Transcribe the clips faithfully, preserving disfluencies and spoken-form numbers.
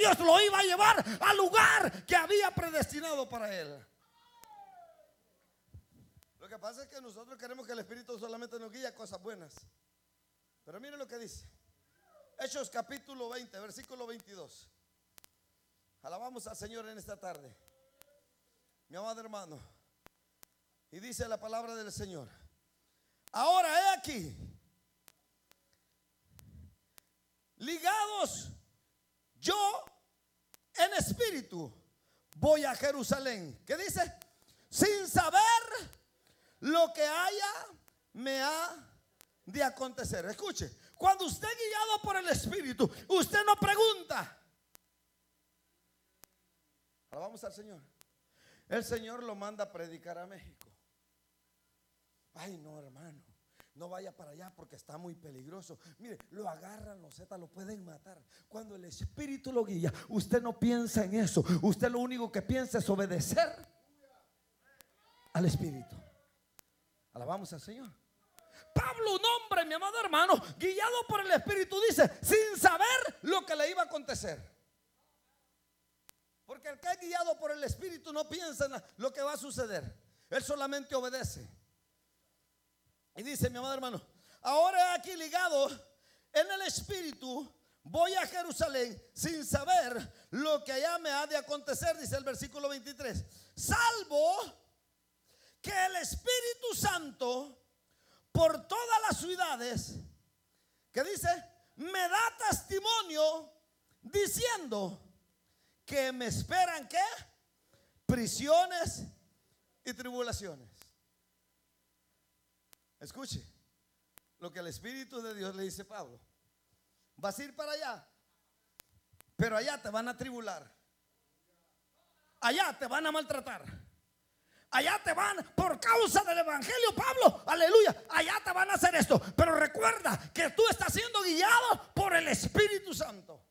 Dios lo iba a llevar al lugar que había predestinado para él. Lo que pasa es que nosotros queremos que el Espíritu solamente nos guíe a cosas buenas. Pero mire lo que dice Hechos capítulo veinte, versículo veintidós. Alabamos al Señor en esta tarde, mi amado hermano. Y dice la palabra del Señor: ahora he aquí, ligados yo en espíritu, voy a Jerusalén. ¿Qué dice? Sin saber lo que haya me ha de acontecer. Escuche, cuando usted es guiado por el Espíritu, usted no pregunta. Alabamos al Señor. El Señor lo manda a predicar a México. Ay, no, hermano, no vaya para allá porque está muy peligroso. Mire, lo agarran los zetas, lo pueden matar. Cuando el Espíritu lo guía, usted no piensa en eso. Usted lo único que piensa es obedecer al Espíritu. Alabamos al Señor. Pablo, un hombre, mi amado hermano, guiado por el Espíritu, dice, sin saber lo que le iba a acontecer. Porque el que es guiado por el Espíritu no piensa en lo que va a suceder. Él solamente obedece. Y dice, mi amado hermano, ahora aquí ligado en el Espíritu, voy a Jerusalén sin saber lo que allá me ha de acontecer, dice el versículo veintitrés. Salvo que el Espíritu Santo por todas las ciudades, que dice, me da testimonio diciendo que me esperan, ¿qué? Prisiones y tribulaciones. Escuche lo que el Espíritu de Dios le dice a Pablo: vas a ir para allá, pero allá te van a tribular, allá te van a maltratar, allá te van, por causa del evangelio, Pablo, aleluya, allá te van a hacer esto. Pero recuerda que tú estás siendo guiado por el Espíritu Santo.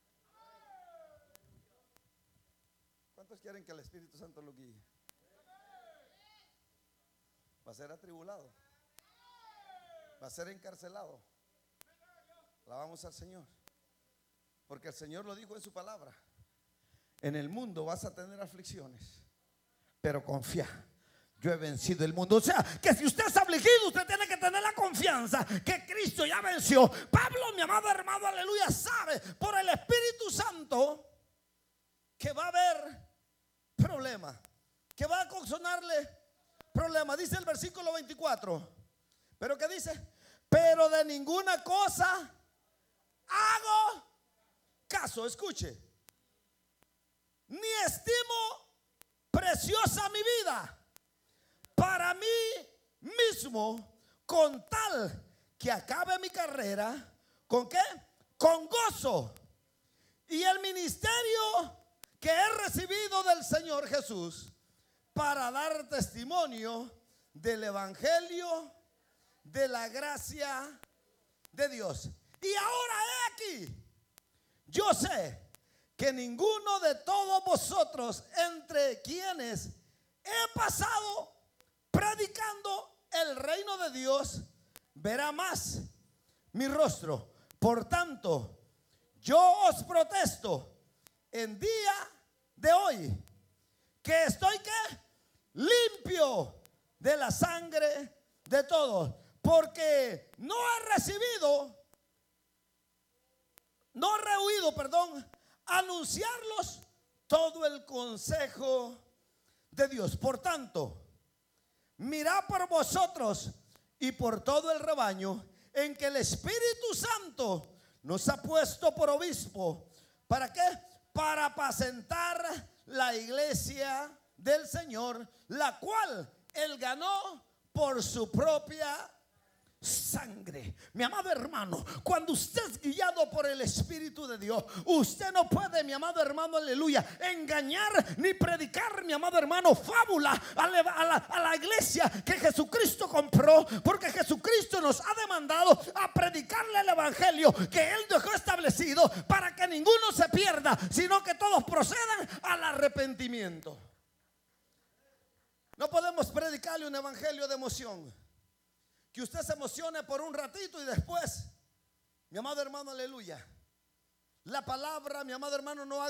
¿Cuántos quieren que el Espíritu Santo lo guíe? Va a ser atribulado, va a ser encarcelado. Alabamos al Señor, porque el Señor lo dijo en su palabra: en el mundo vas a tener aflicciones, pero confía, yo he vencido el mundo. O sea, que si usted está afligido, usted tiene que tener la confianza que Cristo ya venció. Pablo, mi amado hermano, aleluya, sabe por el Espíritu Santo que va a haber problema, que va a ocasionarle problema. Dice el versículo veinticuatro, pero ¿qué dice? Pero de ninguna cosa hago caso. Escuche, ni estimo preciosa mi vida para mí mismo, con tal que acabe mi carrera. ¿Con qué? Con gozo, y el ministerio que he recibido del Señor Jesús, para dar testimonio del evangelio de la gracia de Dios. Y ahora he aquí, yo sé que ninguno de todos vosotros, entre quienes he pasado predicando el reino de Dios, verá más mi rostro. Por tanto, yo os protesto en día de hoy que estoy ¿qué? Limpio de la sangre de todos, porque no he recibido, no he rehuido, perdón, anunciarlos todo el consejo de Dios. Por tanto, mirad por vosotros y por todo el rebaño en que el Espíritu Santo nos ha puesto por obispo. ¿Para qué? Para apacentar la iglesia del Señor, la cual Él ganó por su propia sangre. Mi amado hermano, cuando usted es guiado por el Espíritu de Dios, usted no puede, mi amado hermano, aleluya, engañar ni predicar, mi amado hermano, fábula a la, a la, a la iglesia que Jesucristo compró, porque Jesucristo nos ha demandado a predicarle el evangelio que Él dejó establecido para que ninguno se pierda, sino que todos procedan al arrepentimiento. No podemos predicarle un evangelio de emoción, que usted se emocione por un ratito y después, mi amado hermano, aleluya, la palabra, mi amado hermano, no